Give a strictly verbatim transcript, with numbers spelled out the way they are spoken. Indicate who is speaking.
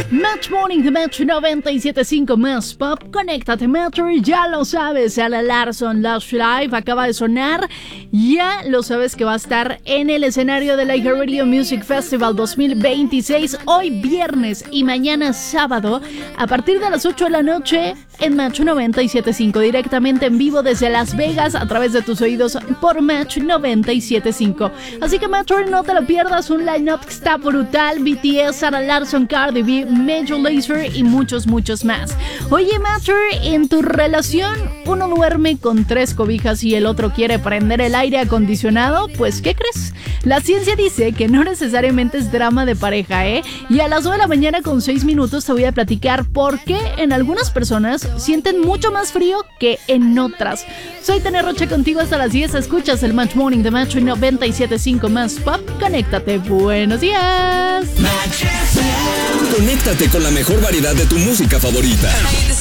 Speaker 1: Match Morning de Match noventa y siete punto cinco más pop. Conéctate, Matcher, ya lo sabes. Ala Larson, Lush Live acaba de sonar. Ya lo sabes que va a estar en el escenario del iHeartRadio Music Festival dos mil veintiséis. Hoy viernes y mañana sábado a partir de las ocho de la noche en Match noventa y siete punto cinco. Directamente en vivo desde Las Vegas a través de tus oídos por Match noventa y siete punto cinco. Así que Matcher, no te lo pierdas. Un line-up que está brutal. B T S, Sarah Larson, Cardi B, Major Lazer y muchos, muchos más. Oye, Matcher, en tu relación uno duerme con tres cobijas y el otro quiere prender el aire acondicionado. Pues, ¿qué crees? La ciencia dice que no necesariamente es drama de pareja, ¿eh? Y a las nueve de la mañana con seis minutos te voy a platicar por qué en algunas personas sienten mucho más frío que en otras. Soy Tania Rocha contigo hasta las diez. Escuchas el Match Morning de Match noventa y siete punto cinco más pop. Conéctate. Buenos días.
Speaker 2: Conéctate con la mejor variedad de tu música favorita.